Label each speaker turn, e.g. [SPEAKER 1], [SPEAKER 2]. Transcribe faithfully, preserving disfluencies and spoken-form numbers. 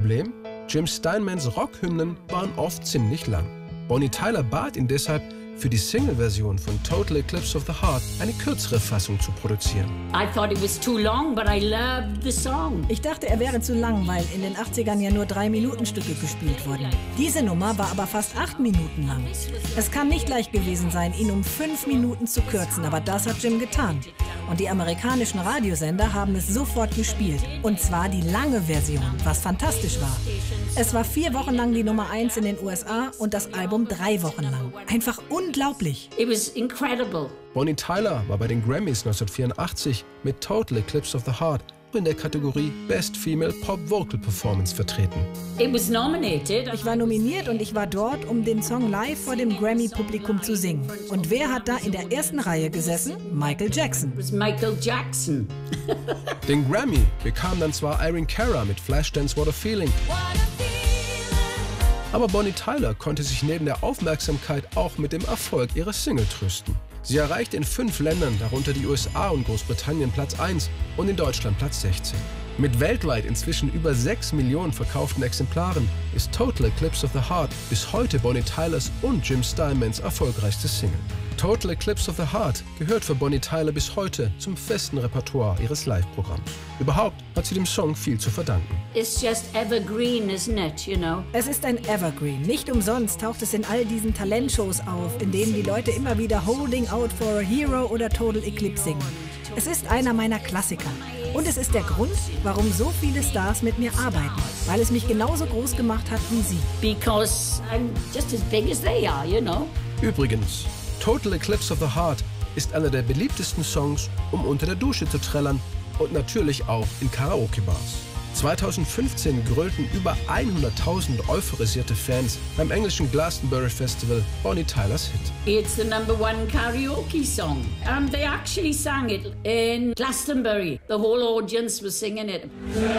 [SPEAKER 1] Problem? Jim Steinmans Rockhymnen waren oft ziemlich lang. Bonnie Tyler bat ihn deshalb, für die Single-Version von Total Eclipse of the Heart eine kürzere Fassung zu produzieren.
[SPEAKER 2] I thought it was too long, but I loved the song.
[SPEAKER 3] Ich dachte, er wäre zu lang, weil in den achtzigern ja nur drei Minuten Stücke gespielt wurden. Diese Nummer war aber fast acht Minuten lang. Es kann nicht leicht gewesen sein, ihn um fünf Minuten zu kürzen, aber das hat Jim getan. Und die amerikanischen Radiosender haben es sofort gespielt. Und zwar die lange Version, was fantastisch war. Es war vier Wochen lang die Nummer eins in den U S A und das Album drei Wochen lang. Einfach unglaublich.
[SPEAKER 2] It was incredible.
[SPEAKER 1] Bonnie Tyler war bei den Grammys neunzehnhundertvierundachtzig mit Total Eclipse of the Heart in der Kategorie Best Female Pop Vocal Performance vertreten.
[SPEAKER 2] It was nominated.
[SPEAKER 3] Ich war nominiert und ich war dort, um den Song live vor dem Grammy-Publikum zu singen. Und wer hat da in der ersten Reihe gesessen? Michael Jackson.
[SPEAKER 2] It was Michael Jackson.
[SPEAKER 1] Den Grammy bekam dann zwar Irene Cara mit Flashdance What a Feeling, aber Bonnie Tyler konnte sich neben der Aufmerksamkeit auch mit dem Erfolg ihrer Single trösten. Sie erreichte in fünf Ländern, darunter die U S A und Großbritannien, Platz eins und in Deutschland Platz sechzehn. Mit weltweit inzwischen über sechs Millionen verkauften Exemplaren ist Total Eclipse of the Heart bis heute Bonnie Tylers und Jim Steinmans erfolgreichste Single. Total Eclipse of the Heart gehört für Bonnie Tyler bis heute zum festen Repertoire ihres Live-Programms. Überhaupt hat sie dem Song viel zu verdanken.
[SPEAKER 2] It's just evergreen, isn't it, you know?
[SPEAKER 3] Es ist ein Evergreen. Nicht umsonst taucht es in all diesen Talentshows auf, in denen die Leute immer wieder Holding Out for a Hero oder Total Eclipse singen. Es ist einer meiner Klassiker. Und es ist der Grund, warum so viele Stars mit mir arbeiten. Weil es mich genauso groß gemacht hat wie sie.
[SPEAKER 2] Because I'm just as big as they are, you know?
[SPEAKER 1] Übrigens, Total Eclipse of the Heart ist einer der beliebtesten Songs, um unter der Dusche zu trällern und natürlich auch in Karaoke-Bars. zweitausendfünfzehn grölten über hunderttausend euphorisierte Fans beim englischen Glastonbury Festival Bonnie Tylers Hit.
[SPEAKER 2] It's the number one karaoke song. Um, they actually sang it in Glastonbury. The whole audience was singing it.